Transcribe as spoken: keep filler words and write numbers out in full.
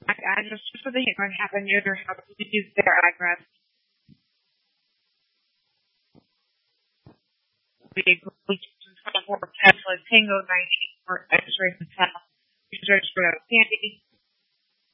exact address just so they can have a near their house to use their address. We agree twenty-four Tesla Tango ninety-eight for X-ray Hotel. Please register at Sandy.